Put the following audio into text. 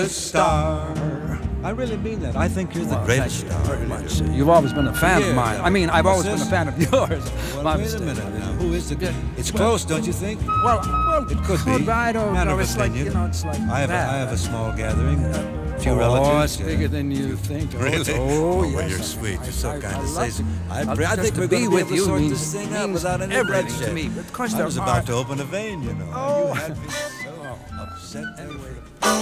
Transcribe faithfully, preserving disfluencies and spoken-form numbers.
star. I really mean that. I think you're the Well, greatest thank you star. very much. You've always been a fan Yeah, of mine. yeah. I mean, I've always What's been a this? fan of yours. Well, My wait mistake. a minute now. Who is the guy? It's Well- close, don't you think? Well, well, It could be. I don't Matter know. of It's like, opinion. you know, it's like I have, a, that. I have a small gathering. A few oh, relatives. it's bigger than you think. Oh, Really? Oh, Oh, yes. well, you're sweet. You're so I- kind I to love say to- so. I, uh, pre- I just think to we're be going to be with able to you sort means- this thing out means without any everything bloodshed. to me, because I there was are- about to open a vein, you know. Oh. You had me so upset. Anyway.